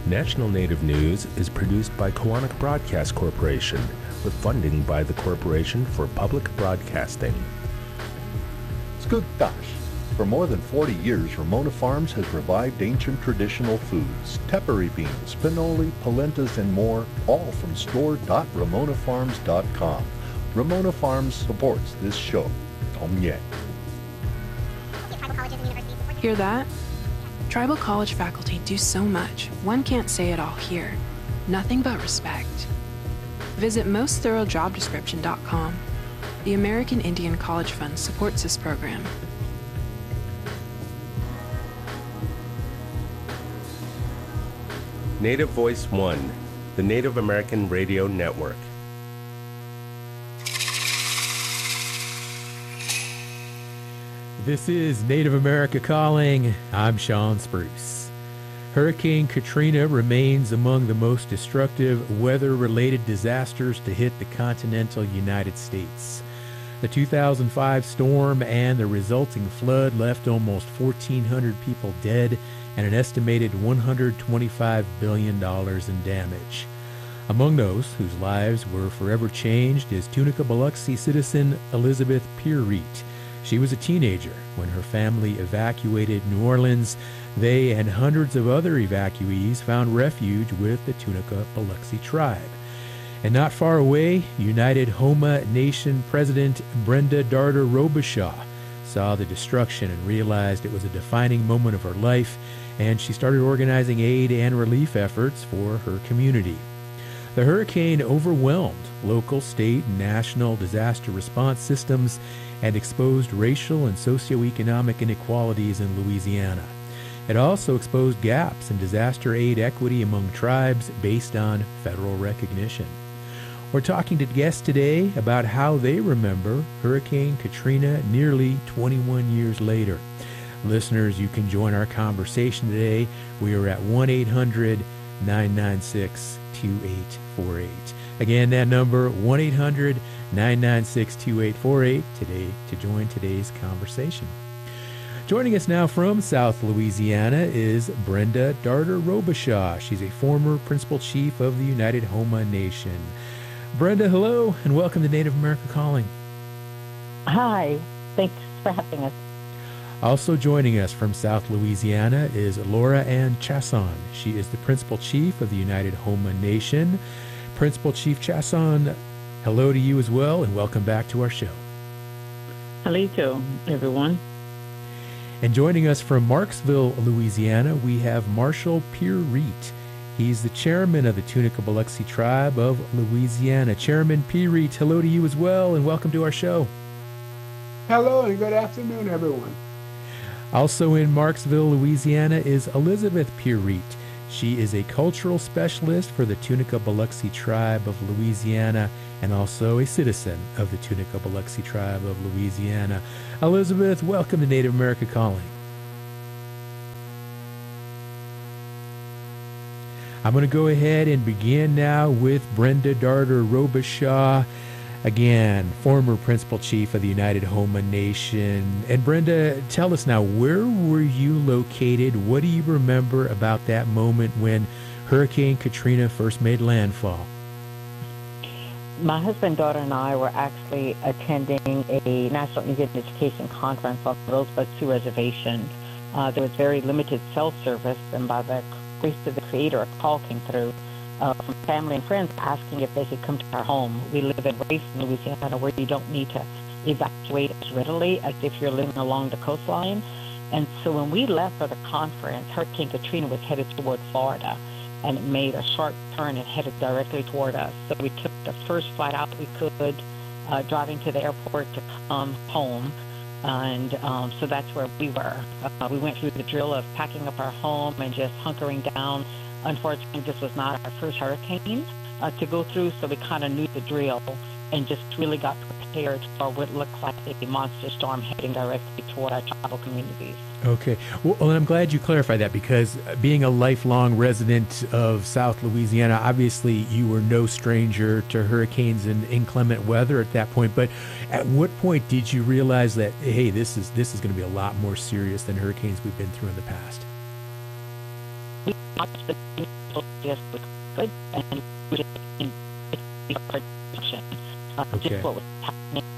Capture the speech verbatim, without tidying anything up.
National Native News is produced by Koahnic Broadcast Corporation with funding by the Corporation for Public Broadcasting. Skugtash. For more than forty years, Ramona Farms has revived ancient traditional foods, tepary beans, pinoli, polentas, and more, all from store dot ramona farms dot com. Ramona Farms supports this show. Tom Yang. Hear that? Tribal college faculty do so much, one can't say it all here. Nothing but respect. Visit most thorough job description dot com. The American Indian College Fund supports this program. Native Voice One, the Native American Radio Network. This is Native America Calling. I'm Sean Spruce. Hurricane Katrina remains among the most destructive weather-related disasters to hit the continental United States. The two thousand five storm and the resulting flood left almost fourteen hundred people dead and an estimated one hundred twenty-five billion dollars in damage. Among those whose lives were forever changed is Tunica Biloxi citizen Elizabeth Pierreet. She was a teenager when her family evacuated New Orleans. They and hundreds of other evacuees found refuge with the Tunica Biloxi tribe. And not far away, United Homa Nation President Brenda Darder Robichaud saw the destruction and realized it was a defining moment of her life, and she started organizing aid and relief efforts for her community. The hurricane overwhelmed local, state, and national disaster response systems and exposed racial and socioeconomic inequalities in Louisiana. It also exposed gaps in disaster aid equity among tribes based on federal recognition. We're talking to guests today about how they remember Hurricane Katrina nearly twenty-one years later. Listeners, you can join our conversation today. We are at one eight hundred nine nine six two eight four eight. Again, that number, one eight hundred nine nine six two eight four eight, today to join today's conversation. Joining us now from South Louisiana is Brenda Darder Robichaud. She's a former principal chief of the United Homa Nation. Brenda, hello, and welcome to Native America Calling. Hi, thanks for having us. Also joining us from South Louisiana is Laura Ann Chasson. She is the principal chief of the United Homa Nation. Principal Chief Chasson, hello to you as well, and welcome back to our show. Hello, everyone. And joining us from Marksville, Louisiana, we have Marshall Pierreet. He's the chairman of the Tunica Biloxi Tribe of Louisiana. Chairman Pierreet, hello to you as well, and welcome to our show. Hello, and good afternoon, everyone. Also in Marksville, Louisiana is Elizabeth Pierreet. She is a cultural specialist for the Tunica Biloxi Tribe of Louisiana and also a citizen of the Tunica Biloxi Tribe of Louisiana. Elizabeth, welcome to Native America Calling. I'm going to go ahead and begin now with Brenda Darder Robichaud. Again, former principal chief of the United Homa Nation. And Brenda, tell us now, where were you located? What do you remember about that moment when Hurricane Katrina first made landfall? My husband, daughter, and I were actually attending a National Indian Education Conference on the Rosebud Sioux Reservation. Uh, there was very limited cell service, and by the grace of the Creator, a call came through Uh, from family and friends asking if they could come to our home. We live in Race, Louisiana, where you don't need to evacuate as readily as if you're living along the coastline. And so when we left for the conference, Hurricane Katrina was headed toward Florida, and it made a sharp turn and headed directly toward us. So we took the first flight out we could, uh, driving to the airport to come home. And um, so that's where we were. Uh, we went through the drill of packing up our home and just hunkering down. Unfortunately, this was not our first hurricane uh, to go through, so we kind of knew the drill and just really got prepared for what looked like a monster storm heading directly toward our tribal communities. Okay. Well, and I'm glad you clarified that, because being a lifelong resident of South Louisiana, obviously you were no stranger to hurricanes and inclement weather at that point. But at what point did you realize that, hey, this is this is going to be a lot more serious than hurricanes we've been through in the past? We watched the closely as we could, and we just in uh, Okay. just what was happening